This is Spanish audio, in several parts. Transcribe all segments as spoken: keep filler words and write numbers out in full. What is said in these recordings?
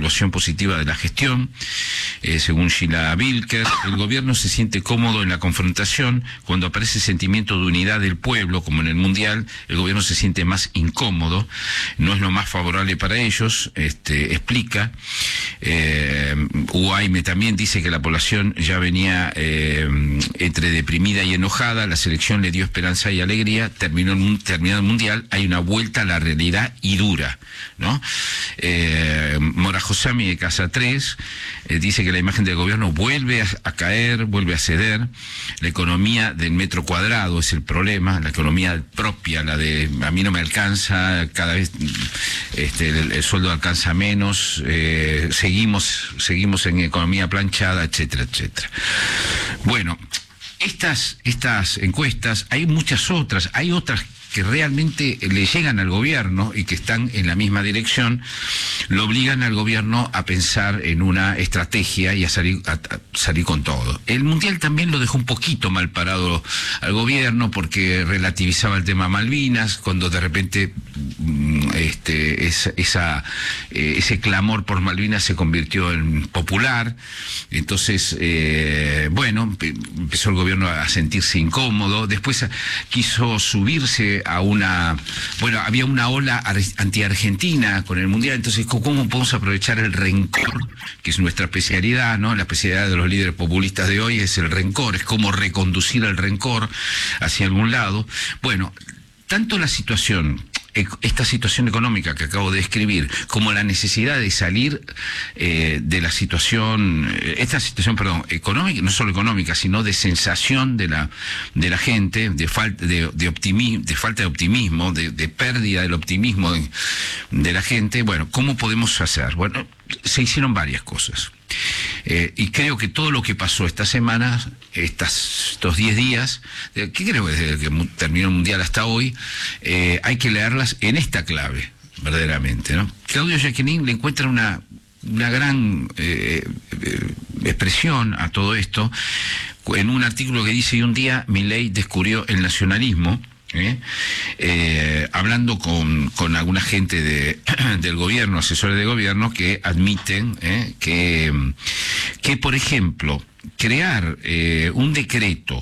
evaluación positiva de la gestión. Eh, según Sheila Wilker, el gobierno se siente cómodo en la confrontación. Cuando aparece sentimiento de unidad del pueblo, como en el Mundial, el gobierno se siente más incómodo. No es lo más favorable para ellos, este, explica. Eh, U A I M E también dice que la población ya venía eh, entre deprimida y enojada. La selección le dio esperanza y alegría. Terminó el, terminado el Mundial, hay una vuelta a la realidad y dura, ¿no? Eh, Mora Josami de Casa tres eh, dice que la imagen del gobierno vuelve a, a caer, vuelve a ceder. La economía del metro cuadrado es el problema, la economía propia, la de a mí no me alcanza, cada vez este, el, el sueldo alcanza menos, eh, seguimos, seguimos en economía planchada, etcétera, etcétera. Bueno, estas, estas encuestas, hay muchas otras, hay otras que realmente le llegan al gobierno y que están en la misma dirección, lo obligan al gobierno a pensar en una estrategia y a salir, a, a salir con todo. El Mundial también lo dejó un poquito mal parado al gobierno porque relativizaba el tema Malvinas, cuando de repente este, esa, esa, eh, ese clamor por Malvinas se convirtió en popular. Entonces, eh, bueno, empezó el gobierno a sentirse incómodo, después quiso subirse a una, bueno, había una ola anti-argentina con el Mundial, entonces ¿cómo podemos aprovechar el rencor, que es nuestra especialidad, ¿no? La especialidad de los líderes populistas de hoy es el rencor, es cómo reconducir el rencor hacia algún lado. Bueno, tanto la situación, esta situación económica que acabo de describir, como la necesidad de salir eh, de la situación, esta situación, perdón, económica, no solo económica, sino de sensación de la de la gente, de falta de, de optimismo, de falta de optimismo, de, de pérdida del optimismo de, de la gente. Bueno, ¿cómo podemos hacer? Bueno, se hicieron varias cosas. Eh, y creo que todo lo que pasó esta semana, estas, estos diez días, eh, que creo que desde que terminó el Mundial hasta hoy, eh, hay que leerlas en esta clave, verdaderamente, ¿no? Claudio Jacqueline le encuentra una, una gran eh, eh, expresión a todo esto en un artículo que dice: y un día Milei descubrió el nacionalismo. ¿Eh? Eh, hablando con, con alguna gente de, del gobierno, asesores de gobierno, que admiten eh, que, que, por ejemplo, crear eh, un decreto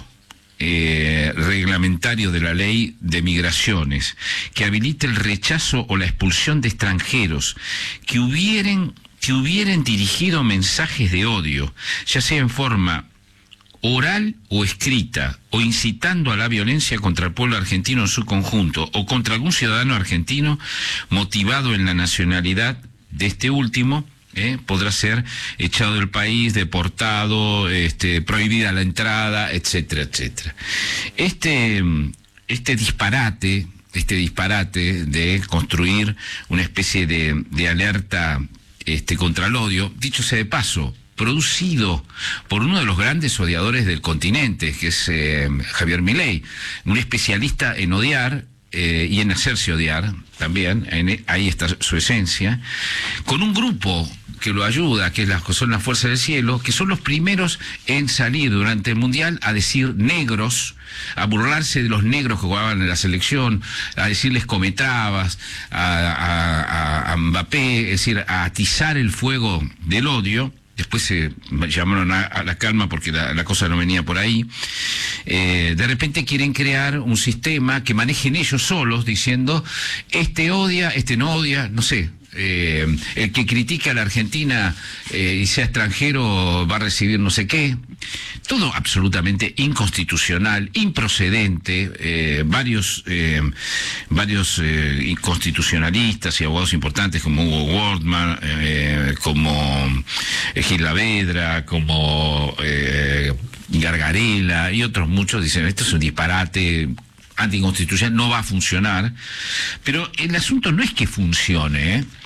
eh, reglamentario de la ley de migraciones que habilite el rechazo o la expulsión de extranjeros que hubieran, que hubieran dirigido mensajes de odio, ya sea en forma oral o escrita, o incitando a la violencia contra el pueblo argentino en su conjunto, o contra algún ciudadano argentino motivado en la nacionalidad de este último, eh, podrá ser echado del país, deportado, este, prohibida la entrada, etcétera, etcétera. Este, este disparate, este disparate de construir una especie de, de alerta este, contra el odio, dicho sea de paso, producido por uno de los grandes odiadores del continente, que es eh, Javier Milei, un especialista en odiar eh, y en hacerse odiar también, en, ahí está su esencia, con un grupo que lo ayuda, que es las, son las Fuerzas del Cielo, que son los primeros en salir durante el Mundial a decir negros, a burlarse de los negros que jugaban en la selección, a decirles cometrabas, a, a, a Mbappé, es decir, a atizar el fuego del odio. Después se llamaron a, a la calma porque la, la cosa no venía por ahí. Eh, de repente quieren crear un sistema que manejen ellos solos, diciendo, este odia, este no odia, no sé. Eh, el que critica a la Argentina eh, y sea extranjero va a recibir no sé qué. Todo absolutamente inconstitucional, improcedente. Eh, varios eh, varios eh, inconstitucionalistas y abogados importantes como Hugo Wortmann, eh, como eh, Gil Lavedra, como eh, Gargarella y otros muchos dicen, esto es un disparate anticonstitucional, no va a funcionar. Pero el asunto no es que funcione, ¿eh?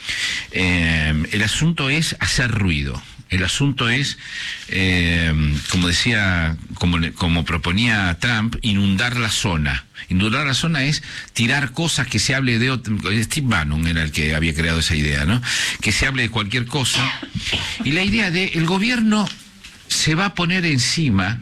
Eh, el asunto es hacer ruido. El asunto es, eh, como decía, como, como proponía Trump, inundar la zona. Inundar la zona es tirar cosas, que se hable de otro. Steve Bannon era el que había creado esa idea, ¿no? Que se hable de cualquier cosa. Y la idea de el gobierno se va a poner encima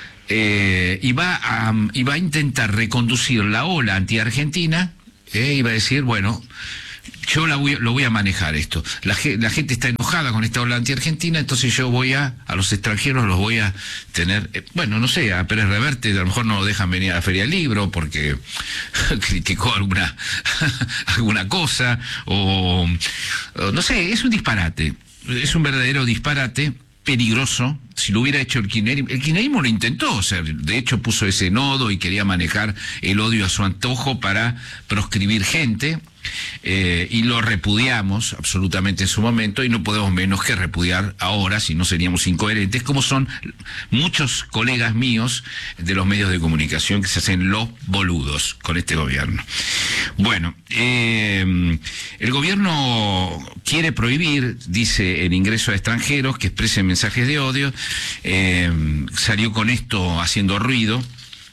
eh, y va a y va a intentar reconducir la ola anti-argentina, eh, y va a decir, bueno, yo la voy, lo voy a manejar esto. La, la gente está enojada con esta ola anti-argentina, entonces yo voy a, a los extranjeros los voy a tener, eh, bueno, no sé, a Pérez Reverte a lo mejor no lo dejan venir a la Feria del Libro porque criticó alguna, alguna cosa, o, o no sé, es un disparate, es un verdadero disparate, peligroso. Si lo hubiera hecho el kirchnerismo, el kirchnerismo lo intentó, o sea, de hecho puso ese nodo y quería manejar el odio a su antojo para proscribir gente, eh, y lo repudiamos absolutamente en su momento, y no podemos menos que repudiar ahora, si no seríamos incoherentes, como son muchos colegas míos de los medios de comunicación que se hacen los boludos con este gobierno. Bueno, eh, el gobierno quiere prohibir, dice, el ingreso a extranjeros que expresen mensajes de odio. Eh, salió con esto haciendo ruido,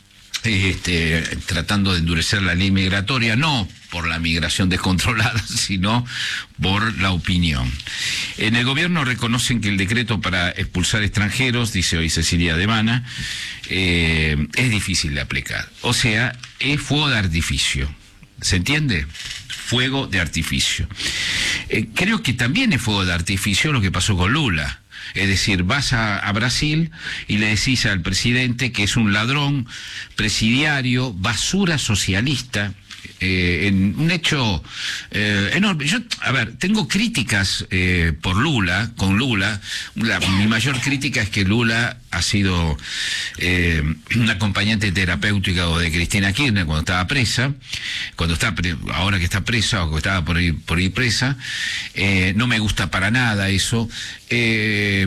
este, tratando de endurecer la ley migratoria, no por la migración descontrolada, sino por la opinión. En el gobierno reconocen que el decreto para expulsar extranjeros, dice hoy Cecilia Alemana, eh, es difícil de aplicar. O sea, es fuego de artificio. ¿Se entiende? Fuego de artificio. Eh, creo que también es fuego de artificio lo que pasó con Lula. Es decir, vas a, a Brasil y le decís al presidente que es un ladrón, presidiario, basura socialista, eh, en un hecho eh, enorme. Yo, a ver, tengo críticas eh, por Lula, con Lula. La, mi mayor crítica es que Lula ha sido eh, un acompañante terapéutico de Cristina Kirchner cuando estaba presa, cuando está pre ahora que está presa o que estaba por ir, por ir presa. Eh, no me gusta para nada eso. Eh,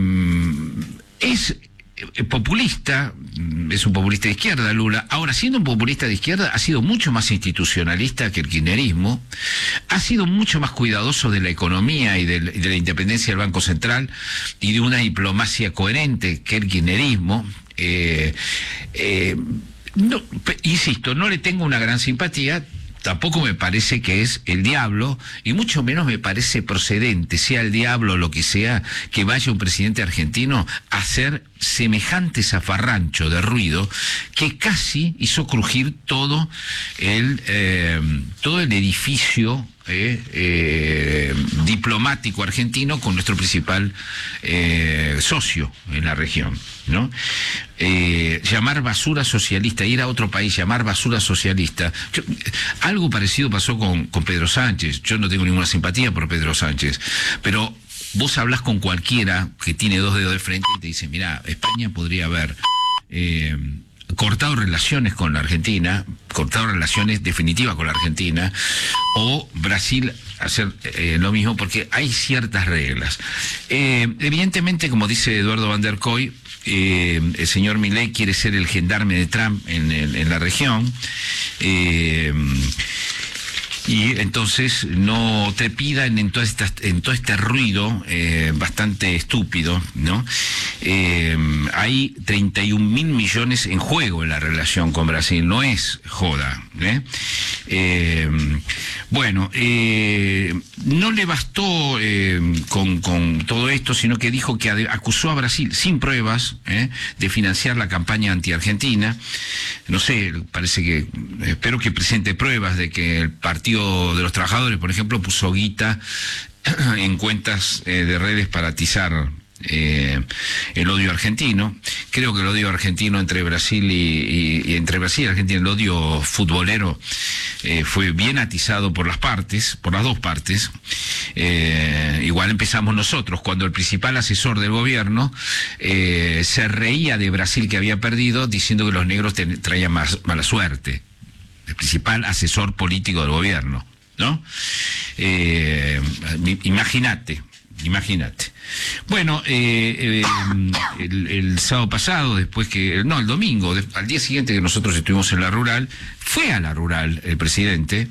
es populista, es un populista de izquierda Lula. Ahora, siendo un populista de izquierda, ha sido mucho más institucionalista que el kirchnerismo, ha sido mucho más cuidadoso de la economía y de, y de la independencia del Banco Central y de una diplomacia coherente que el kirchnerismo. Eh, eh, no, insisto, no le tengo una gran simpatía. Tampoco me parece que es el diablo, y mucho menos me parece procedente, sea el diablo o lo que sea, que vaya un presidente argentino a hacer semejante zafarrancho de ruido que casi hizo crujir todo el, eh, todo el edificio Eh, eh, diplomático argentino con nuestro principal eh, socio en la región, ¿no? Eh, llamar basura socialista, ir a otro país, llamar basura socialista. Yo, algo parecido pasó con, con Pedro Sánchez. Yo no tengo ninguna simpatía por Pedro Sánchez, pero vos hablás con cualquiera que tiene dos dedos de frente y te dice, mirá, España podría haber eh, cortado relaciones con la Argentina, cortado relaciones definitivas con la Argentina, o Brasil hacer eh, lo mismo, porque hay ciertas reglas. Eh, evidentemente, como dice Eduardo Van der Koy, eh, el señor Milei quiere ser el gendarme de Trump en, en, en la región, eh, y entonces no te pidan en todo, esta, en todo este ruido eh, bastante estúpido, ¿no? Eh, hay treinta y un mil millones en juego en la relación con Brasil, no es joda, ¿eh? Eh, bueno, eh, no le bastó eh, con, con todo esto, sino que dijo que acusó a Brasil sin pruebas ¿eh? de financiar la campaña anti-argentina. No sé, parece que, espero que presente pruebas de que el Partido de los Trabajadores, por ejemplo, puso guita en cuentas eh, de redes para atizar Eh, el odio argentino. Creo que el odio argentino entre Brasil y, y, y entre Brasil y Argentina, el odio futbolero eh, fue bien atizado por las partes, por las dos partes. Eh, igual empezamos nosotros, cuando el principal asesor del gobierno eh, se reía de Brasil que había perdido, diciendo que los negros traían más, mala suerte. El principal asesor político del gobierno, ¿no? Eh, imagínate. Imagínate. Bueno, eh, eh, el, el sábado pasado, después que, no, el domingo, de, al día siguiente que nosotros estuvimos en la rural, fue a la rural el presidente,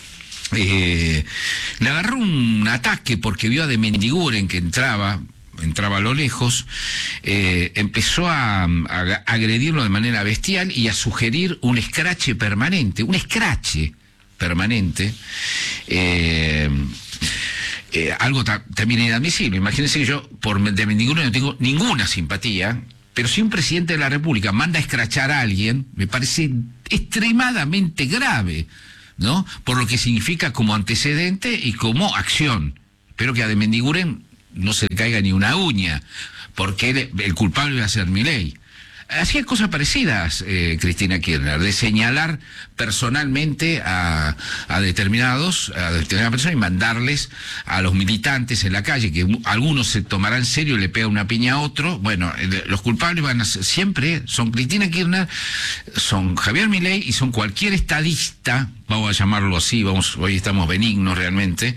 eh, le agarró un ataque porque vio a de Mendiguren que entraba, entraba a lo lejos, eh, empezó a, a agredirlo de manera bestial y a sugerir un escrache permanente, un escrache permanente, eh, Eh, algo ta también inadmisible. Imagínense que yo, por de Mendiguren no tengo ninguna simpatía, pero si un presidente de la República manda a escrachar a alguien, me parece extremadamente grave. ¿no? Por lo que significa como antecedente y como acción. Espero que a de Mendiguren no se le caiga ni una uña, porque el, el culpable va a ser Milei. Hacía cosas parecidas, eh, Cristina Kirchner, de señalar personalmente a, a determinados, a determinadas personas y mandarles a los militantes en la calle, que algunos se tomarán en serio y le pegan una piña a otro. Bueno, los culpables van a ser, siempre son Cristina Kirchner, son Javier Milei y son cualquier estadista, vamos a llamarlo así, vamos, hoy estamos benignos realmente,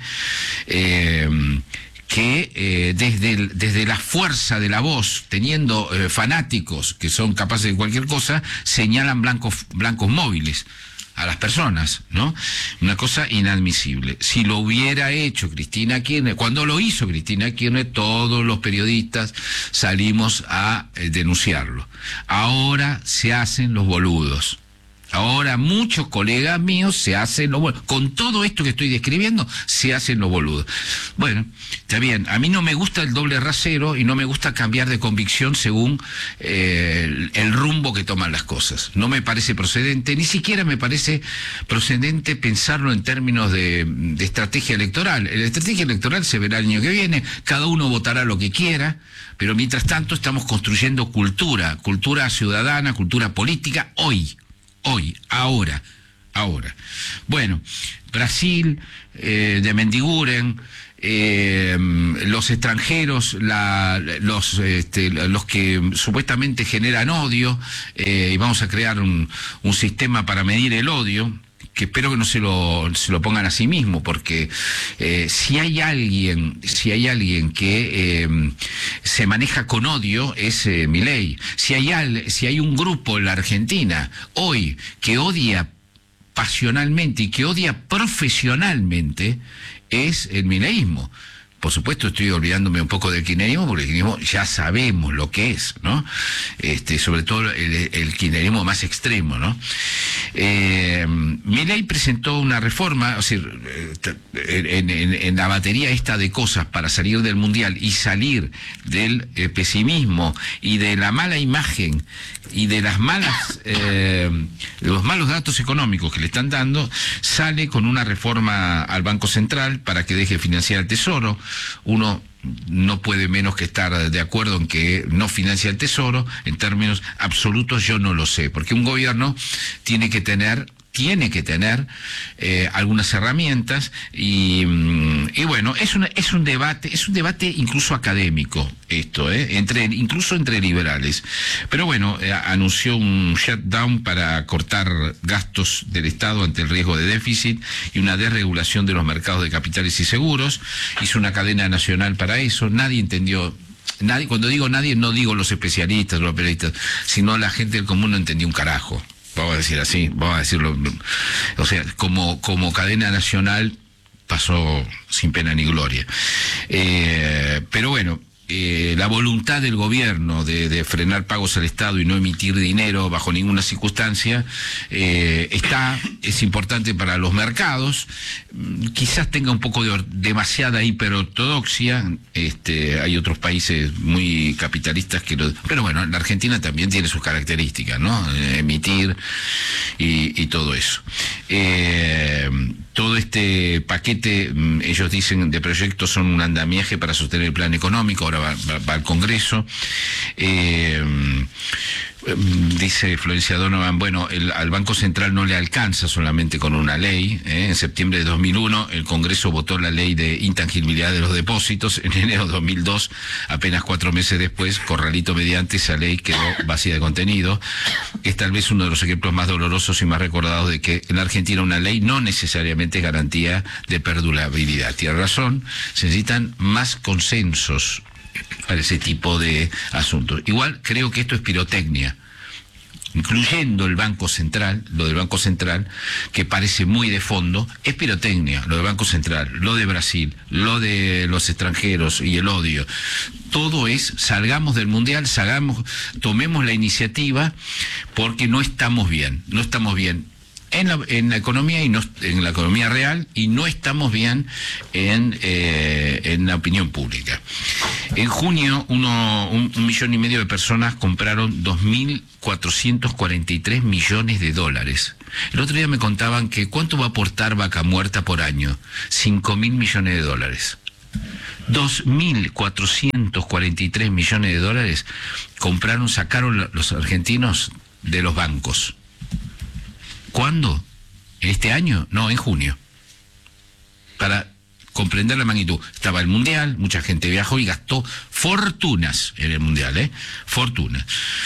eh, que eh, desde, el, desde la fuerza de la voz, teniendo eh, fanáticos que son capaces de cualquier cosa, señalan blancos, blancos móviles a las personas, ¿no? Una cosa inadmisible. Si lo hubiera hecho Cristina Kirchner, cuando lo hizo Cristina Kirchner, todos los periodistas salimos a eh, denunciarlo. Ahora se hacen los boludos. Ahora muchos colegas míos se hacen los boludos. Con todo esto que estoy describiendo, se hacen los boludos. Bueno, está bien. A mí no me gusta el doble rasero y no me gusta cambiar de convicción según eh, el, el rumbo que toman las cosas. No me parece procedente, ni siquiera me parece procedente pensarlo en términos de, de estrategia electoral. La estrategia electoral se verá el año que viene, cada uno votará lo que quiera, pero mientras tanto estamos construyendo cultura, cultura ciudadana, cultura política, hoy. Hoy, ahora, ahora. Bueno, Brasil, eh, de Mendiguren, eh, los extranjeros, la, los, este, los que supuestamente generan odio, eh, y vamos a crear un, un sistema para medir el odio, que espero que no se lo, se lo pongan a sí mismo, porque eh, si hay alguien, si hay alguien que eh, se maneja con odio, es eh, Milei. Si hay al, si hay un grupo en la Argentina hoy que odia pasionalmente y que odia profesionalmente, es el mileísmo. Por supuesto estoy olvidándome un poco del kirchnerismo, porque el kirchnerismo ya sabemos lo que es, ¿no? Este, sobre todo el, el kirchnerismo más extremo, ¿no? Eh, Milei presentó una reforma, o sea, en, en, en la batería esta de cosas para salir del mundial y salir del eh, pesimismo y de la mala imagen y de las malas, eh, los malos datos económicos que le están dando, sale con una reforma al Banco Central para que deje financiar el Tesoro. Uno no puede menos que estar de acuerdo en que no financia el Tesoro. En términos absolutos yo no lo sé, porque un gobierno tiene que tener tiene que tener eh, algunas herramientas y, y bueno, es un, es un debate, es un debate incluso académico esto, eh, entre, incluso entre liberales. Pero bueno, eh, anunció un shutdown para cortar gastos del Estado ante el riesgo de déficit y una desregulación de los mercados de capitales y seguros. Hizo una cadena nacional para eso. Nadie entendió. Nadie, cuando digo nadie, no digo los especialistas, los periodistas, sino la gente del común no entendió un carajo. Vamos a decir así, vamos a decirlo, o sea, como, como cadena nacional pasó sin pena ni gloria. Eh, pero bueno, eh, la voluntad del gobierno de, de frenar pagos al Estado y no emitir dinero bajo ninguna circunstancia eh, está, es importante para los mercados. Quizás tenga un poco de demasiada hiperortodoxia. Este, hay otros países muy capitalistas que lo, pero bueno, la Argentina también tiene sus características, ¿no? Eh, emitir y, y todo eso. Eh, todo este paquete, ellos dicen, de proyectos son un andamiaje para sostener el plan económico. Ahora va, va, va al Congreso. Eh, Dice Florencia Donovan, bueno, el, al Banco Central no le alcanza solamente con una ley. ¿eh? En septiembre de dos mil uno el Congreso votó la ley de intangibilidad de los depósitos. En enero de dos mil dos, apenas cuatro meses después, corralito mediante, esa ley quedó vacía de contenido. Es tal vez uno de los ejemplos más dolorosos y más recordados de que en la Argentina una ley no necesariamente es garantía de perdurabilidad. Tiene razón, se necesitan más consensos para ese tipo de asuntos. Igual creo que esto es pirotecnia, incluyendo el Banco Central. Lo del Banco Central, que parece muy de fondo, es pirotecnia. Lo del Banco Central, lo de Brasil, lo de los extranjeros y el odio, todo es, salgamos del mundial, salgamos, tomemos la iniciativa, porque no estamos bien, no estamos bien en la, en la economía y no, en la economía real, y no estamos bien en, eh, en la opinión pública. En junio, uno, un, un millón y medio de personas compraron dos mil cuatrocientos cuarenta y tres millones de dólares. El otro día me contaban que ¿cuánto va a aportar Vaca Muerta por año? cinco mil millones de dólares. dos mil cuatrocientos cuarenta y tres millones de dólares compraron, sacaron los argentinos de los bancos. ¿Cuándo? ¿Este año? No, en junio. Para comprender la magnitud. Estaba el Mundial, mucha gente viajó y gastó fortunas en el Mundial, ¿eh? Fortunas.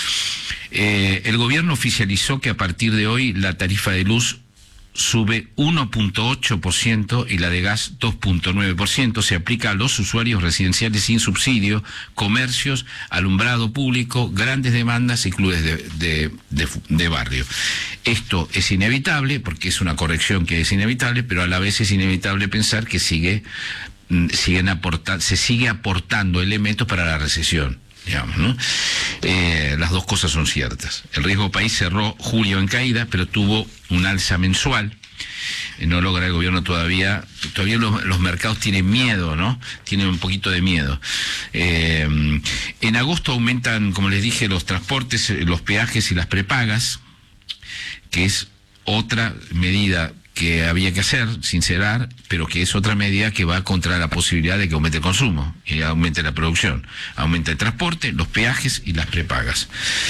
Eh, el gobierno oficializó que a partir de hoy la tarifa de luz sube uno punto ocho por ciento y la de gas dos punto nueve por ciento. Se aplica a los usuarios residenciales sin subsidio, comercios, alumbrado público, grandes demandas y clubes de, de, de, de barrio. Esto es inevitable porque es una corrección que es inevitable, pero a la vez es inevitable pensar que sigue, siguen aporta, se sigue aportando elementos para la recesión. Digamos, ¿no? Eh, las dos cosas son ciertas. El riesgo país cerró julio en caída, pero tuvo un alza mensual. Eh, no logra el gobierno todavía, todavía los, los mercados tienen miedo, ¿no? Tienen un poquito de miedo. Eh, en agosto aumentan, como les dije, los transportes, los peajes y las prepagas, que es otra medida que había que hacer, sincerar, pero que es otra medida que va contra la posibilidad de que aumente el consumo y aumente la producción. Aumenta el transporte, los peajes y las prepagas.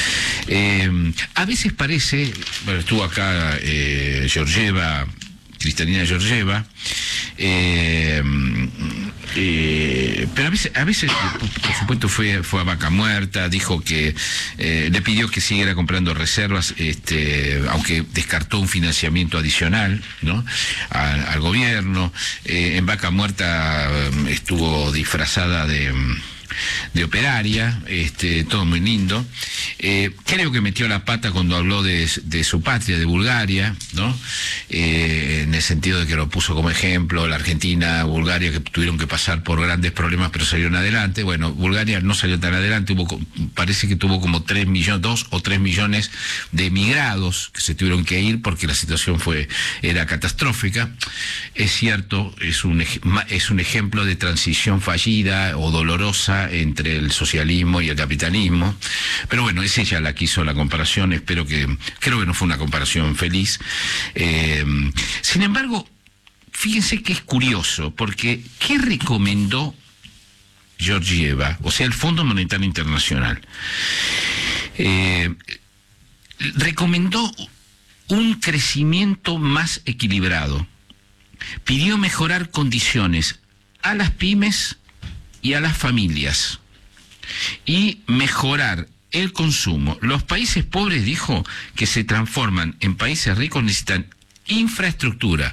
Eh, a veces parece, bueno, estuvo acá eh, Georgieva, Cristalina Georgieva, eh, eh, pero a veces, a veces por supuesto fue, fue a Vaca Muerta, dijo que eh, le pidió que siguiera comprando reservas, este, aunque descartó un financiamiento adicional, ¿no? al, al gobierno. Eh, en Vaca Muerta estuvo disfrazada de de operaria, este, todo muy lindo. Eh, creo que metió la pata cuando habló de, de su patria, de Bulgaria, ¿no? Eh, en el sentido de que lo puso como ejemplo, la Argentina, Bulgaria, que tuvieron que pasar por grandes problemas, pero salieron adelante. Bueno, Bulgaria no salió tan adelante, hubo, parece que tuvo como tres millones, dos o tres millones de emigrados que se tuvieron que ir porque la situación fue, era catastrófica. Es cierto, es un, es un ejemplo de transición fallida o dolorosa entre el socialismo y el capitalismo, pero bueno, es ella la que hizo la comparación. Espero que, creo que no fue una comparación feliz. Eh, sin embargo, fíjense que es curioso, porque ¿qué recomendó Georgieva? O sea, el Fondo Monetario Internacional eh, recomendó un crecimiento más equilibrado, pidió mejorar condiciones a las pymes y a las familias y mejorar el consumo. Los países pobres, dijo, que se transforman en países ricos necesitan infraestructura,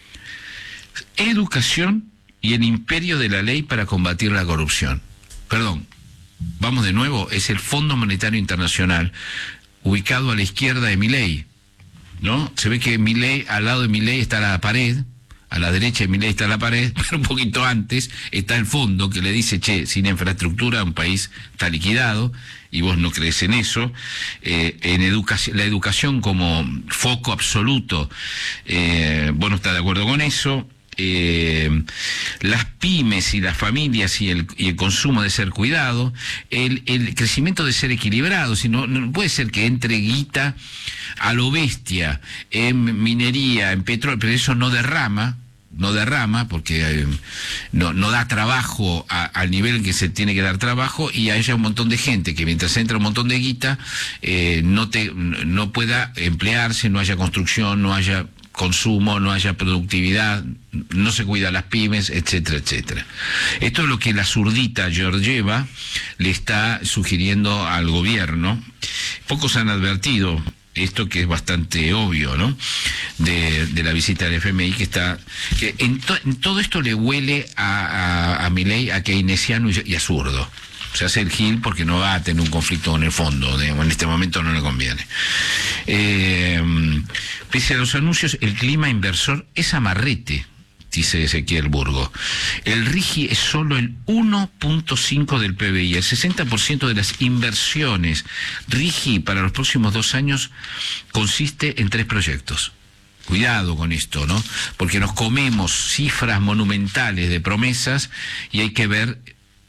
educación y el imperio de la ley para combatir la corrupción. Perdón, vamos de nuevo, es el Fondo Monetario Internacional ubicado a la izquierda de Milei, ¿no? Se ve que Milei, al lado de Milei está la pared. A la derecha de Milei está la pared, pero un poquito antes está el fondo que le dice, che, sin infraestructura un país está liquidado, y vos no crees en eso. Eh, en educación, la educación como foco absoluto, eh, vos no estás de acuerdo con eso. Eh, las pymes y las familias y el, y el consumo de ser cuidado, el, el crecimiento de ser equilibrado. Si no, no puede ser que entre guita a lo bestia en minería, en petróleo, pero eso no derrama, no derrama porque eh, no, no da trabajo a, al nivel que se tiene que dar trabajo, y haya un montón de gente que mientras entra un montón de guita eh, no, te, no pueda emplearse, no haya construcción, no haya consumo, no haya productividad, no se cuida a las pymes, etcétera, etcétera. Esto es lo que la zurdita Georgieva le está sugiriendo al gobierno. Pocos han advertido esto, que es bastante obvio, ¿no? De, de la visita del F M I, que está, que en, to, en todo esto le huele a, a, a Milei a keynesiano y, y a zurdo. Se hace el gil porque no va a tener un conflicto en el fondo, digamos, en este momento no le conviene. Eh, pese a los anuncios, el clima inversor es amarrete, dice Ezequiel Burgo. El RIGI es solo el uno punto cinco del P B I. El sesenta por ciento de las inversiones RIGI para los próximos dos años consiste en tres proyectos. Cuidado con esto, ¿no? Porque nos comemos cifras monumentales de promesas y hay que ver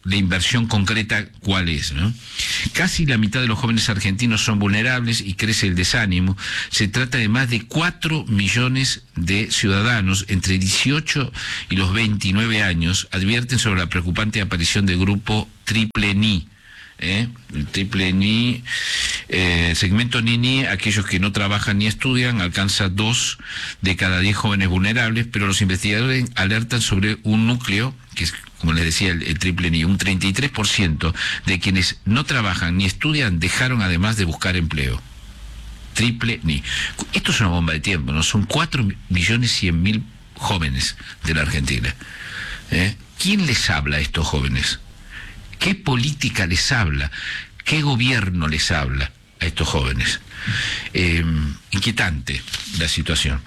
la inversión concreta, ¿cuál es, ¿no? Casi la mitad de los jóvenes argentinos son vulnerables y crece el desánimo. Se trata de más de cuatro millones de ciudadanos entre dieciocho y los veintinueve años, advierten sobre la preocupante aparición del grupo Triple N I. ¿Eh? El triple N I, eh, segmento N I N I, aquellos que no trabajan ni estudian, alcanza dos de cada diez jóvenes vulnerables, pero los investigadores alertan sobre un núcleo, que es, como les decía, el, el triple N I, un treinta y tres por ciento de quienes no trabajan ni estudian dejaron además de buscar empleo. Triple N I. Esto es una bomba de tiempo, ¿no? Son cuatro millones cien mil jóvenes de la Argentina. ¿Eh? ¿Quién les habla a estos jóvenes? ¿Qué política les habla? ¿Qué gobierno les habla a estos jóvenes? Eh, inquietante la situación.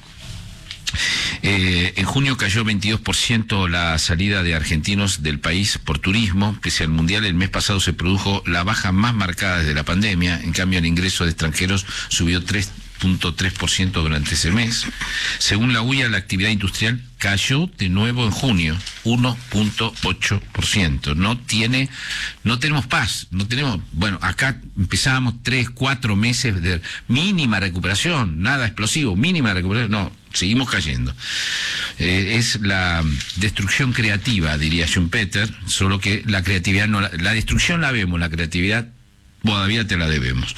Eh, en junio cayó veintidós por ciento la salida de argentinos del país por turismo. Pese al Mundial, el mes pasado se produjo la baja más marcada desde la pandemia. En cambio, el ingreso de extranjeros subió tres punto tres por ciento durante ese mes. Según la U I A, la actividad industrial cayó de nuevo en junio, uno punto ocho por ciento. No tiene, no tenemos paz, no tenemos, bueno, acá empezábamos tres, cuatro meses de mínima recuperación, nada explosivo, mínima recuperación, no, seguimos cayendo. Eh, es la destrucción creativa, diría Schumpeter, solo que la creatividad no, la, la destrucción la vemos, la creatividad todavía te la debemos.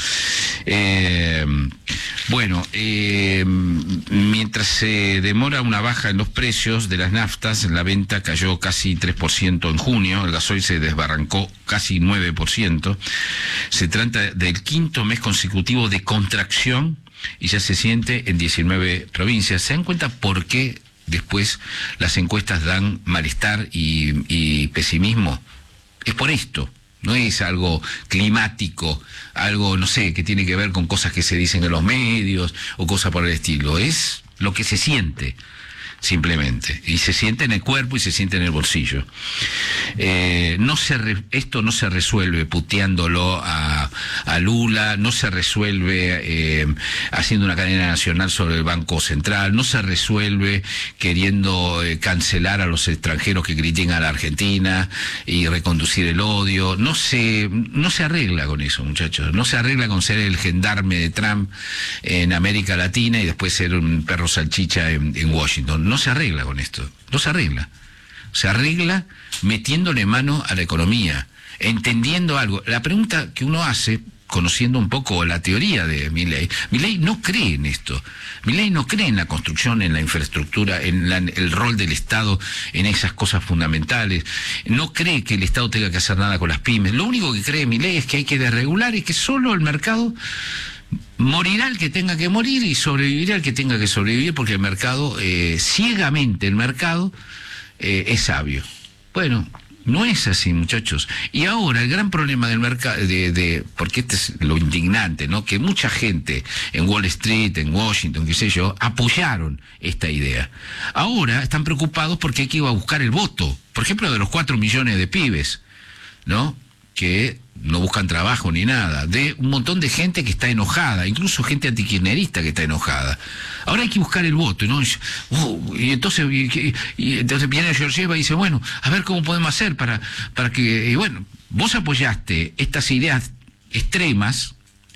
Eh, bueno, eh, mientras se demora una baja en los precios de las naftas, la venta cayó casi tres por ciento en junio, el gasoil se desbarrancó casi nueve por ciento. Se trata del quinto mes consecutivo de contracción y ya se siente en diecinueve provincias. ¿Se dan cuenta por qué después las encuestas dan malestar y, y pesimismo? Es por esto. No es algo climático, algo, no sé, que tiene que ver con cosas que se dicen en los medios o cosas por el estilo. Es lo que se siente, simplemente. Y se siente en el cuerpo y se siente en el bolsillo. Eh, no se re, esto no se resuelve puteándolo a, a Lula, no se resuelve eh, haciendo una cadena nacional sobre el Banco Central, no se resuelve queriendo eh, cancelar a los extranjeros que critican a la Argentina y reconducir el odio. No se, no se arregla con eso, muchachos. No se arregla con ser el gendarme de Trump en América Latina y después ser un perro salchicha en, en Washington. No se arregla con esto, no se arregla. Se arregla metiéndole mano a la economía, entendiendo algo. La pregunta que uno hace, conociendo un poco la teoría de Milei, Milei no cree en esto. Milei no cree en la construcción, en la infraestructura, en la, el rol del Estado, en esas cosas fundamentales. No cree que el Estado tenga que hacer nada con las pymes. Lo único que cree Milei es que hay que desregular y que solo el mercado morirá el que tenga que morir y sobrevivirá el que tenga que sobrevivir, porque el mercado, eh, ciegamente el mercado, eh, es sabio. Bueno, no es así, muchachos. Y ahora el gran problema del mercado, de, de, porque este es lo indignante, ¿no? Que mucha gente en Wall Street, en Washington, qué sé yo, apoyaron esta idea. Ahora están preocupados porque hay que ir a buscar el voto. Por ejemplo, de los cuatro millones de pibes, ¿no? Que no buscan trabajo ni nada, de un montón de gente que está enojada, incluso gente antikirchnerista que está enojada. Ahora hay que buscar el voto, ¿no? Uh, y entonces y, y entonces viene Georgieva y dice, bueno, a ver cómo podemos hacer para, para que, y bueno, vos apoyaste estas ideas extremas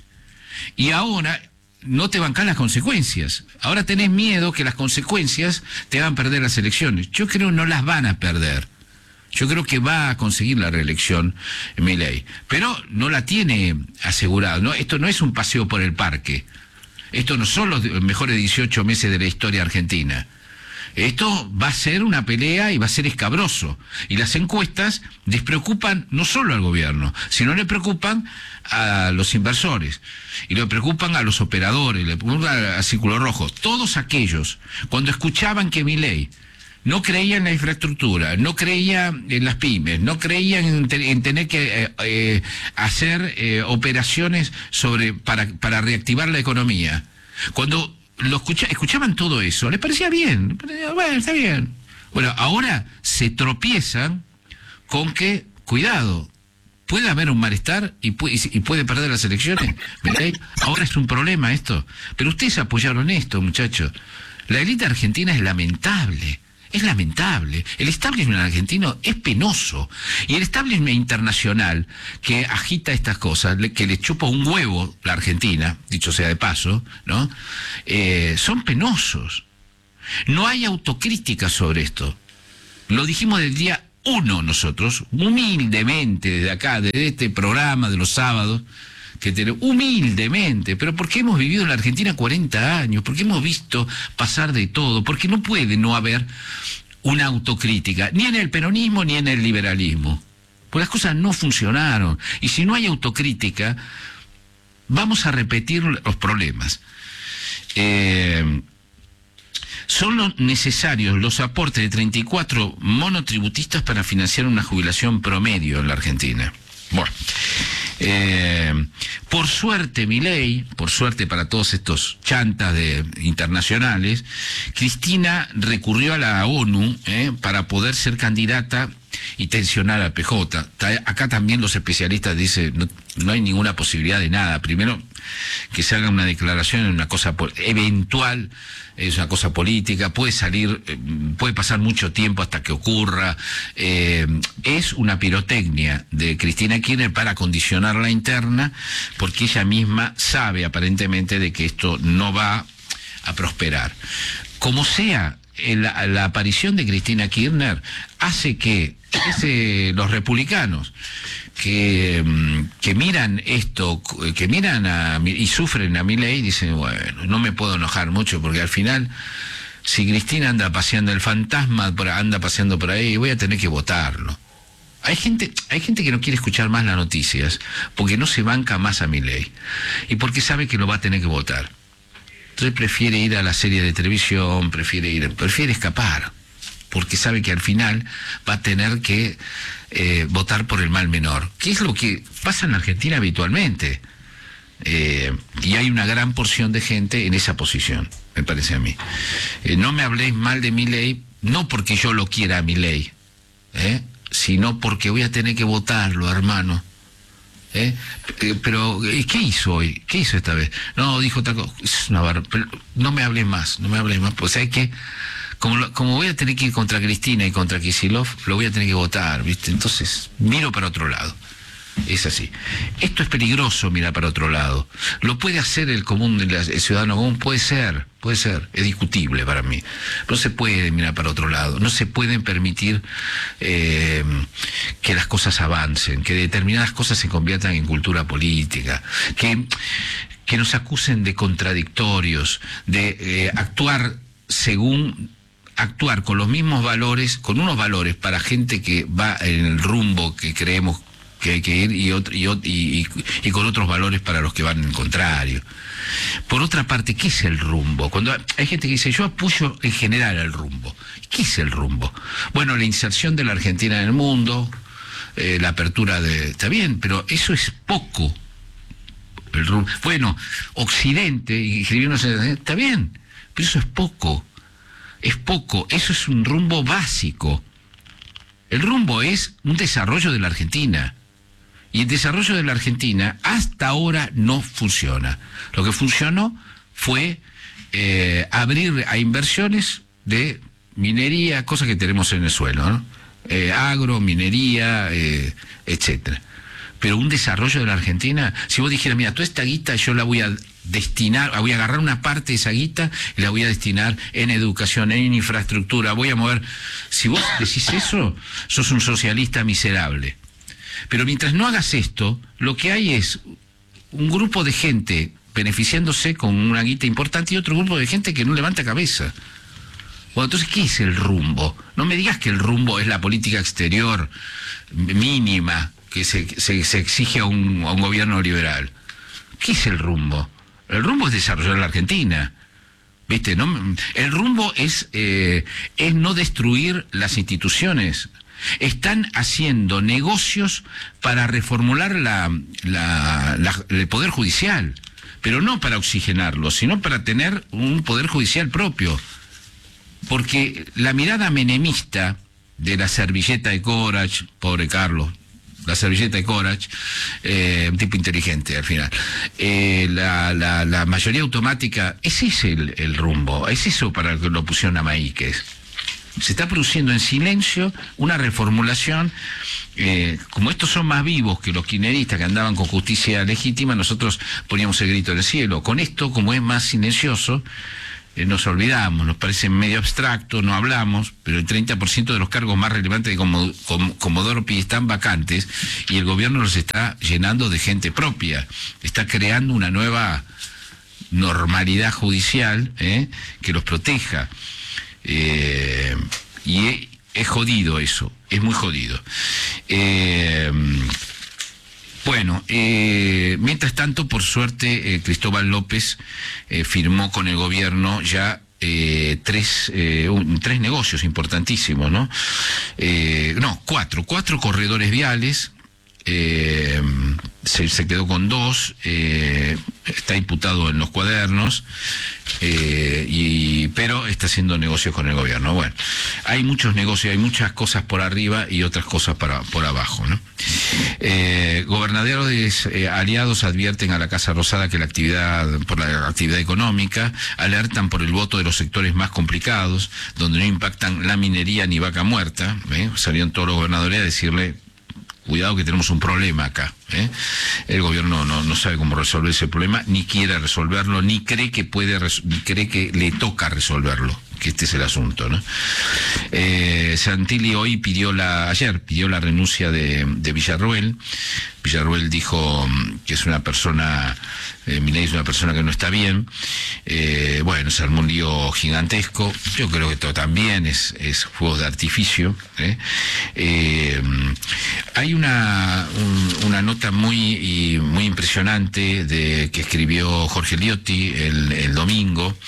y ahora no te bancás las consecuencias. Ahora tenés miedo que las consecuencias te hagan perder las elecciones. Yo creo que no las van a perder. Yo creo que va a conseguir la reelección Milei, pero no la tiene asegurada, ¿no? Esto no es un paseo por el parque. Esto no son los mejores dieciocho meses de la historia argentina. Esto va a ser una pelea y va a ser escabroso. Y las encuestas despreocupan no solo al gobierno, sino le preocupan a los inversores, y le preocupan a los operadores, le preocupan a Círculo Rojo. Todos aquellos, cuando escuchaban que Milei no creía en la infraestructura, no creía en las pymes, no creía en, te, en tener que eh, eh, hacer eh, operaciones sobre para, para reactivar la economía. Cuando lo escucha, escuchaban todo eso, les parecía bien, bueno, está bien. Bueno, ahora se tropiezan con que, cuidado, puede haber un malestar y puede, y puede perder las elecciones. Ahora es un problema esto. Pero ustedes apoyaron esto, muchachos. La élite argentina es lamentable. es lamentable. El establishment argentino es penoso. Y el establishment internacional que agita estas cosas, que le chupa un huevo la Argentina, dicho sea de paso, ¿no? Eh, son penosos. No hay autocrítica sobre esto. Lo dijimos del día uno nosotros, humildemente, desde acá, desde este programa de los sábados, que tenemos, humildemente, pero porque hemos vivido en la Argentina cuarenta años, porque hemos visto pasar de todo, porque no puede no haber una autocrítica, ni en el peronismo ni en el liberalismo, pues las cosas no funcionaron, y si no hay autocrítica, vamos a repetir los problemas. Eh, son necesarios los aportes de treinta y cuatro monotributistas para financiar una jubilación promedio en la Argentina. Bueno, eh, por suerte Milei, por suerte para todos estos chantas de, internacionales, Cristina recurrió a la ONU eh, para poder ser candidata y tensionar al P J. Acá también los especialistas dicen no, no hay ninguna posibilidad de nada. Primero, que se haga una declaración en una cosa eventual, es una cosa política, puede salir, puede pasar mucho tiempo hasta que ocurra, eh, es una pirotecnia de Cristina Kirchner para condicionar la interna, porque ella misma sabe aparentemente de que esto no va a prosperar. Como sea, la, la aparición de Cristina Kirchner hace que ese, los republicanos que, que miran esto, que miran a, y sufren a Milei, dicen, bueno, no me puedo enojar mucho porque al final, si Cristina anda paseando el fantasma, anda paseando por ahí, voy a tener que votarlo. Hay gente, hay gente que no quiere escuchar más las noticias porque no se banca más a Milei y porque sabe que lo va a tener que votar. Entonces prefiere ir a la serie de televisión, prefiere ir, prefiere escapar, porque sabe que al final va a tener que eh, votar por el mal menor, que es lo que pasa en Argentina habitualmente. Eh, y hay una gran porción de gente en esa posición, me parece a mí. Eh, no me habléis mal de Milei, no porque yo lo quiera a Milei, ¿eh? sino porque voy a tener que votarlo, hermano. ¿Eh? Pero, ¿qué hizo hoy? ¿Qué hizo esta vez? No, dijo otra cosa. Es una bar... Pero no me hables más, no me hables más. Pues, ¿sabes qué? Como, lo, como voy a tener que ir contra Cristina y contra Kicillof, lo voy a tener que votar, ¿viste? Entonces, miro para otro lado. Es así. Esto es peligroso, mirar para otro lado. Lo puede hacer el común, el ciudadano común, puede ser, puede ser, es discutible para mí. No se puede mirar para otro lado, no se pueden permitir eh, que las cosas avancen, que determinadas cosas se conviertan en cultura política, que, que nos acusen de contradictorios, de eh, actuar según... actuar con los mismos valores, con unos valores para gente que va en el rumbo que creemos que hay que ir y, otro, y, y, y con otros valores para los que van en contrario. Por otra parte, ¿qué es el rumbo? Cuando hay gente que dice, yo apoyo en general el rumbo. ¿Qué es el rumbo? Bueno, la inserción de la Argentina en el mundo, eh, la apertura de... Está bien, pero eso es poco. El rumbo. Bueno, Occidente, y escribiéndose, está bien, pero eso es poco. Es poco, eso es un rumbo básico. El rumbo es un desarrollo de la Argentina. Y el desarrollo de la Argentina hasta ahora no funciona. Lo que funcionó fue eh, abrir a inversiones de minería, cosas que tenemos en el suelo, ¿no? Eh, agro, minería, eh, etcétera. Pero un desarrollo de la Argentina, si vos dijeras, mira, toda esta guita yo la voy a destinar, voy a agarrar una parte de esa guita y la voy a destinar en educación, en infraestructura, voy a mover... Si vos decís eso, sos un socialista miserable. Pero mientras no hagas esto, lo que hay es un grupo de gente beneficiándose con una guita importante y otro grupo de gente que no levanta cabeza. Bueno, entonces, ¿qué es el rumbo? No me digas que el rumbo es la política exterior mínima que se, se, se exige a un, a un gobierno liberal. ¿Qué es el rumbo? El rumbo es desarrollar la Argentina. ¿Viste? ¿No? El rumbo es, eh, es no destruir las instituciones. Están haciendo negocios para reformular la, la, la, el Poder Judicial, pero no para oxigenarlo, sino para tener un Poder Judicial propio. Porque la mirada menemista de la servilleta de Corach, pobre Carlos, la servilleta de Corach, eh, un tipo inteligente al final, eh, la, la, la mayoría automática, ese es el, el rumbo, es eso para lo que lo pusieron a Maíquez. Se está produciendo en silencio una reformulación. Eh, como estos son más vivos que los kirchneristas que andaban con justicia legítima, nosotros poníamos el grito en el cielo. Con esto, como es más silencioso, eh, nos olvidamos, nos parece medio abstracto, no hablamos, pero el treinta por ciento de los cargos más relevantes de Comodo, Com, Comodoro Pi están vacantes y el gobierno los está llenando de gente propia. Está creando una nueva normalidad judicial eh, que los proteja. Eh, y es, es jodido eso, es muy jodido. Eh, bueno, eh, mientras tanto, por suerte, eh, Cristóbal López eh, firmó con el gobierno ya eh, tres, eh, un, tres negocios importantísimos, ¿no? Eh, no, cuatro, cuatro corredores viales. Eh, se, se quedó con dos, eh, está imputado en los cuadernos, eh, y, pero está haciendo negocios con el gobierno. Bueno, hay muchos negocios, hay muchas cosas por arriba y otras cosas para, por abajo, ¿no? Eh, gobernadores eh, aliados advierten a la Casa Rosada que la actividad, por la actividad económica, alertan por el voto de los sectores más complicados, donde no impactan la minería ni vaca muerta, ¿eh? Salieron todos los gobernadores a decirle: cuidado que tenemos un problema acá, ¿eh? El gobierno no, no sabe cómo resolver ese problema, ni quiere resolverlo, ni cree que puede, ni cree que le toca resolverlo, que este es el asunto, ¿no? Eh, Santilli hoy pidió la, ayer pidió la renuncia de, de Villarruel. Villarruel dijo que es una persona, eh, Milei es una persona que no está bien. Eh, bueno, se armó un lío gigantesco. Yo creo que esto también es, es fuego de artificio, ¿eh? Eh, hay una, un, una nota muy, muy impresionante de, que escribió Jorge Liotti el, el domingo.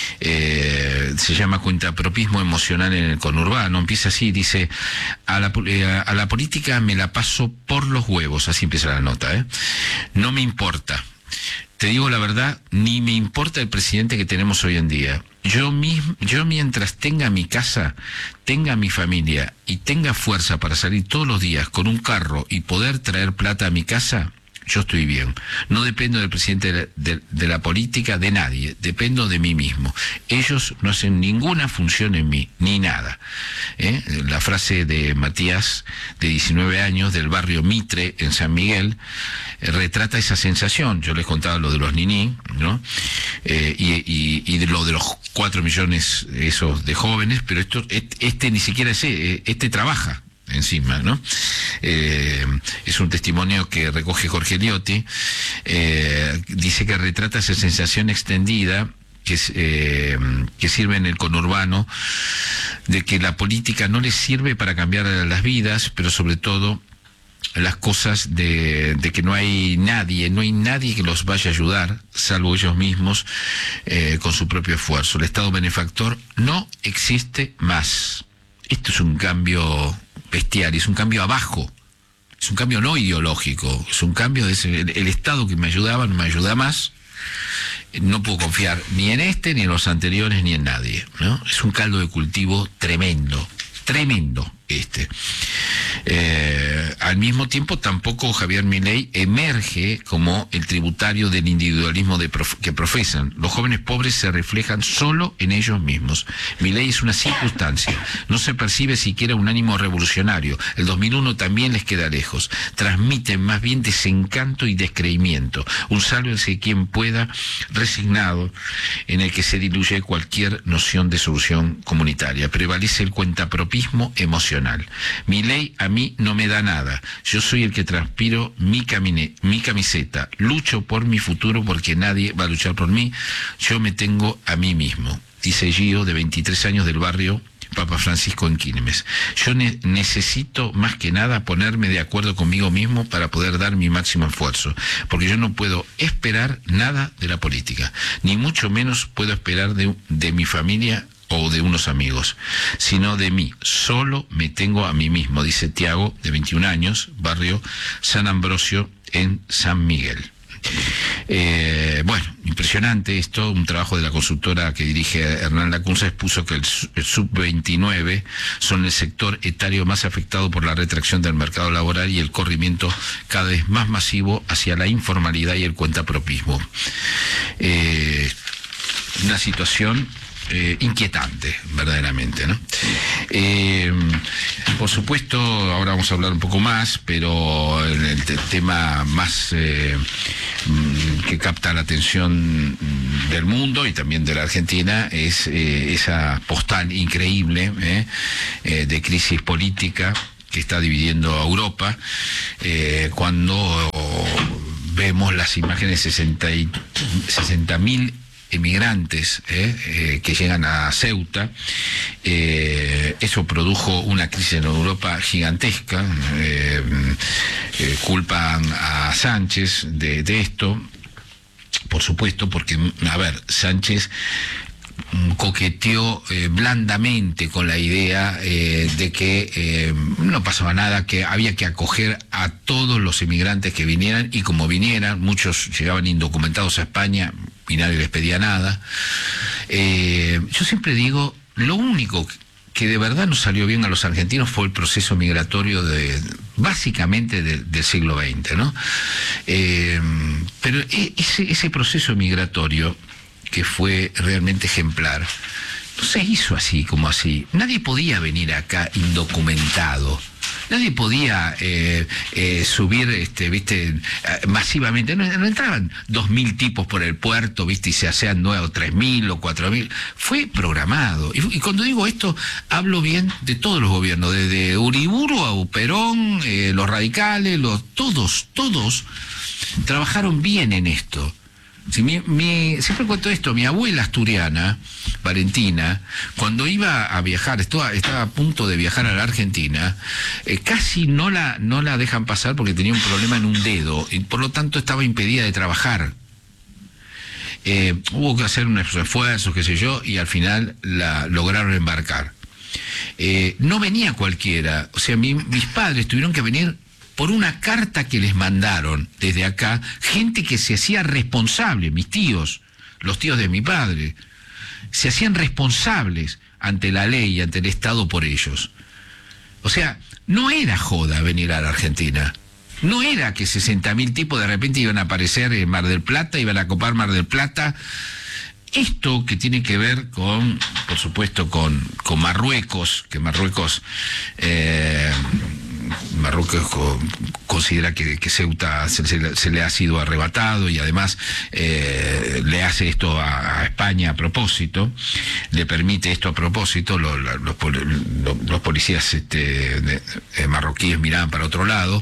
Eh, se llama Cuentapropismo emocional en el conurbano. Empieza así, dice: a la, eh, a la política me la paso por los huevos. Así empieza la nota, ¿eh? No me importa. Te digo la verdad, ni me importa el presidente que tenemos hoy en día. Yo mismo, yo mientras tenga mi casa, tenga mi familia y tenga fuerza para salir todos los días con un carro y poder traer plata a mi casa, yo estoy bien. No dependo del presidente de la, de, de la política, de nadie. Dependo de mí mismo. Ellos no hacen ninguna función en mí, ni nada. ¿Eh? La frase de Matías, de diecinueve años, del barrio Mitre, en San Miguel, eh, retrata esa sensación. Yo les contaba lo de los niní, ¿no? Eh, y, y, y de lo de los cuatro millones esos de jóvenes, pero esto, este, este ni siquiera es, este trabaja encima, ¿no? Eh, es un testimonio que recoge Jorge Liotti. Eh, dice que retrata esa sensación extendida que, eh, que sirve en el conurbano, de que la política no les sirve para cambiar las vidas, pero sobre todo las cosas de, de que no hay nadie, no hay nadie que los vaya a ayudar, salvo ellos mismos, eh, con su propio esfuerzo. El Estado benefactor no existe más. Esto es un cambio bestial, es un cambio abajo, es un cambio no ideológico, es un cambio de ese, el, el Estado que me ayudaba no me ayuda más. No puedo confiar ni en este, ni en los anteriores, ni en nadie, ¿no? Es un caldo de cultivo tremendo, tremendo este. Eh, al mismo tiempo, tampoco Javier Milei emerge como el tributario del individualismo de prof que profesan. Los jóvenes pobres se reflejan solo en ellos mismos. Milei es una circunstancia. No se percibe siquiera un ánimo revolucionario. El dos mil uno también les queda lejos. Transmiten más bien desencanto y descreimiento. Un sálvese quien pueda, resignado, en el que se diluye cualquier noción de solución comunitaria. Prevalece el cuentapropismo emocional. Milei a mí no me da nada. Yo soy el que transpiro mi, camine, mi camiseta. Lucho por mi futuro porque nadie va a luchar por mí. Yo me tengo a mí mismo. Dice Gio, de veintitrés años, del barrio Papa Francisco en Quilmes. Yo ne necesito más que nada ponerme de acuerdo conmigo mismo para poder dar mi máximo esfuerzo. Porque yo no puedo esperar nada de la política. Ni mucho menos puedo esperar de, de mi familia o de unos amigos, sino de mí. Solo me tengo a mí mismo, dice Tiago, de veintiún años, barrio San Ambrosio, en San Miguel. Eh, bueno, impresionante esto. Un trabajo de la consultora que dirige Hernán Lacunza expuso que el, el sub veintinueve son el sector etario más afectado por la retracción del mercado laboral y el corrimiento cada vez más masivo hacia la informalidad y el cuentapropismo. Eh, una situación eh, inquietante, verdaderamente, ¿no? Eh, por supuesto, ahora vamos a hablar un poco más, pero el, el tema más eh, que capta la atención del mundo y también de la Argentina es eh, esa postal increíble eh, eh, de crisis política que está dividiendo a Europa, eh, cuando vemos las imágenes de sesenta mil emigrantes eh, eh, que llegan a Ceuta. Eh, eso produjo una crisis en Europa gigantesca. Eh, eh, culpan a Sánchez de, de esto, por supuesto, porque, a ver, Sánchez coqueteó eh, blandamente con la idea eh, de que eh, no pasaba nada, que había que acoger a todos los inmigrantes que vinieran, y como vinieran, muchos llegaban indocumentados a España y nadie les pedía nada. Eh, yo siempre digo, lo único que de verdad nos salió bien a los argentinos fue el proceso migratorio de básicamente de, del siglo veinte, ¿no? Eh, pero ese, ese proceso migratorio, que fue realmente ejemplar, no se hizo así como así. Nadie podía venir acá indocumentado. Nadie podía eh, eh, subir, este, viste, masivamente. No, no entraban dos mil tipos por el puerto, viste, y se hacían nueve o tres mil o cuatro mil. Fue programado. Y, y cuando digo esto, hablo bien de todos los gobiernos, desde Uriburu a Perón, eh, los radicales, los todos, todos trabajaron bien en esto. Si mi, mi, siempre cuento esto, mi abuela asturiana, Valentina, cuando iba a viajar, estaba, estaba a punto de viajar a la Argentina, eh, casi no la, no la dejan pasar porque tenía un problema en un dedo, y por lo tanto estaba impedida de trabajar. Eh, hubo que hacer unos esfuerzos, qué sé yo, y al final la lograron embarcar. Eh, no venía cualquiera, o sea, mi, mis padres tuvieron que venir por una carta que les mandaron desde acá, gente que se hacía responsable, mis tíos, los tíos de mi padre, se hacían responsables ante la ley, ante el Estado por ellos. O sea, no era joda venir a la Argentina. No era que sesenta mil tipos de repente iban a aparecer en Mar del Plata, iban a copar Mar del Plata. Esto que tiene que ver con, por supuesto, con, con Marruecos, que Marruecos... Eh, Marruecos considera que, que Ceuta se, se, se le ha sido arrebatado, y además eh, le hace esto a, a España a propósito, le permite esto a propósito. Los, los, los, los policías este, de, de marroquíes miraban para otro lado,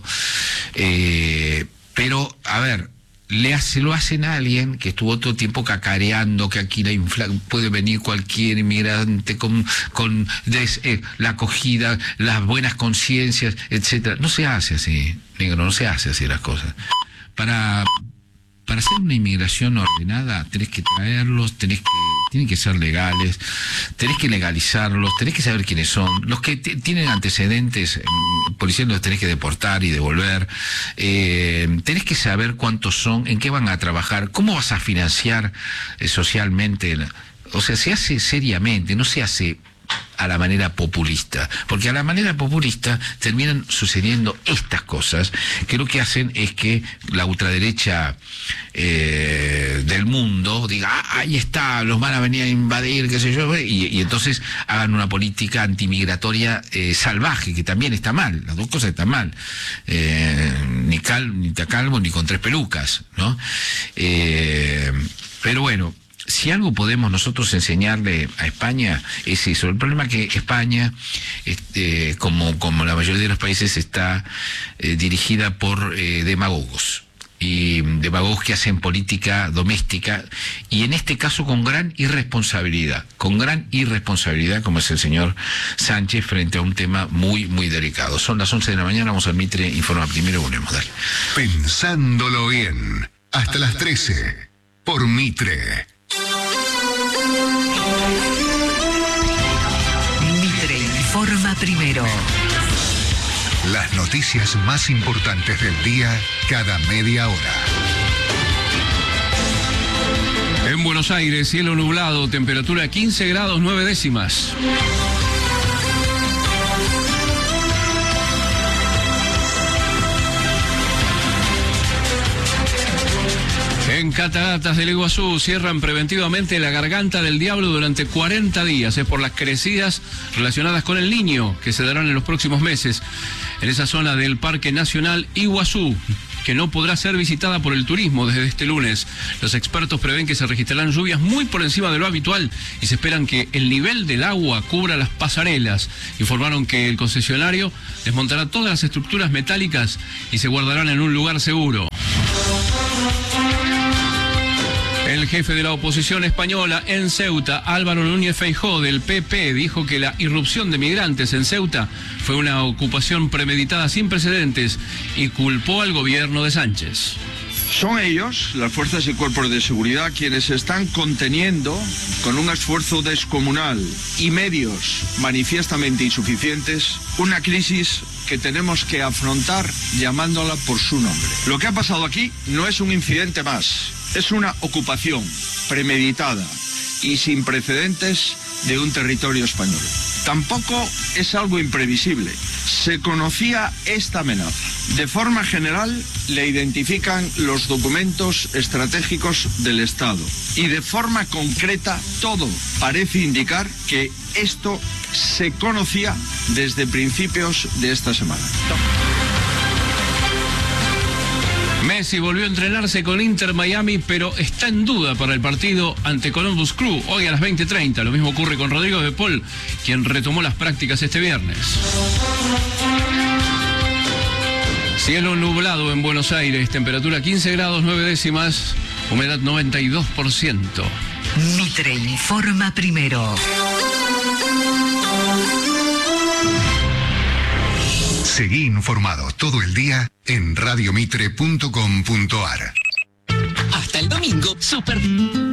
eh, pero a ver, le hace, lo hacen a alguien que estuvo todo el tiempo cacareando que aquí la infla, puede venir cualquier inmigrante con, con des, eh, la acogida, las buenas conciencias, etcétera. No se hace así, negro, no se hace así las cosas. Para, para hacer una inmigración ordenada tenés que traerlos, tenés que, tienen que ser legales, tenés que legalizarlos, tenés que saber quiénes son. Los que tienen antecedentes policiales los tenés que deportar y devolver. Eh, tenés que saber cuántos son, en qué van a trabajar, cómo vas a financiar eh, socialmente. O sea, se hace seriamente, no se hace a la manera populista, porque a la manera populista terminan sucediendo estas cosas que lo que hacen es que la ultraderecha eh, del mundo diga, ah, ahí está, los van a venir a invadir, qué sé yo, y, y entonces hagan una política antimigratoria eh, salvaje, que también está mal, las dos cosas están mal, eh, ni cal, ni tacalmo ni con tres pelucas, ¿no? Eh, pero bueno, si algo podemos nosotros enseñarle a España es eso. El problema es que España, este, como, como la mayoría de los países, está eh, dirigida por eh, demagogos. Y demagogos que hacen política doméstica, y en este caso con gran irresponsabilidad, con gran irresponsabilidad, como es el señor Sánchez, frente a un tema muy, muy delicado. Son las once de la mañana, vamos al Mitre, informa primero, volvemos, dale. Pensándolo bien, hasta las trece, por Mitre. Mitre informa primero. Las noticias más importantes del día cada media hora. En Buenos Aires, cielo nublado, temperatura quince grados nueve décimas. En Cataratas del Iguazú cierran preventivamente la Garganta del Diablo durante cuarenta días. Es por las crecidas relacionadas con el Niño que se darán en los próximos meses en esa zona del Parque Nacional Iguazú, que no podrá ser visitada por el turismo desde este lunes. Los expertos prevén que se registrarán lluvias muy por encima de lo habitual y se esperan que el nivel del agua cubra las pasarelas. Informaron que el concesionario desmontará todas las estructuras metálicas y se guardarán en un lugar seguro. El jefe de la oposición española en Ceuta, Álvaro Núñez Feijóo, del P P, dijo que la irrupción de migrantes en Ceuta fue una ocupación premeditada sin precedentes y culpó al gobierno de Sánchez. Son ellos, las fuerzas y cuerpos de seguridad, quienes están conteniendo con un esfuerzo descomunal y medios manifiestamente insuficientes una crisis que tenemos que afrontar llamándola por su nombre. Lo que ha pasado aquí no es un incidente más, es una ocupación premeditada y sin precedentes de un territorio español. Tampoco es algo imprevisible. Se conocía esta amenaza. De forma general, le identifican los documentos estratégicos del Estado. Y de forma concreta, todo parece indicar que esto se conocía desde principios de esta semana. Messi volvió a entrenarse con Inter Miami, pero está en duda para el partido ante Columbus Crew hoy a las veinte treinta. Lo mismo ocurre con Rodrigo de Paul, quien retomó las prácticas este viernes. Cielo nublado en Buenos Aires, temperatura quince grados nueve décimas, humedad noventa y dos por ciento. Mitre informa primero. Seguí informado todo el día en radiomitre punto com punto ar. Hasta el domingo, super...